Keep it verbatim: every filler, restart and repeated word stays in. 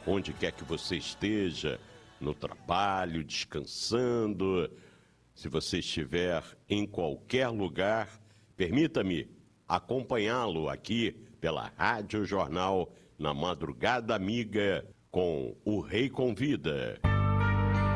onde quer que você esteja, no trabalho, descansando. Se você estiver em qualquer lugar, permita-me acompanhá-lo aqui pela Rádio Jornal na Madrugada Amiga com o Rei Convida.